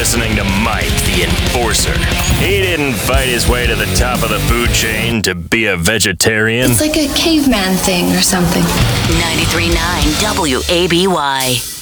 listening to Mike the Enforcer. He didn't fight his way to the top of the food chain to be a vegetarian. It's like a caveman thing or something. 93.9 WABY.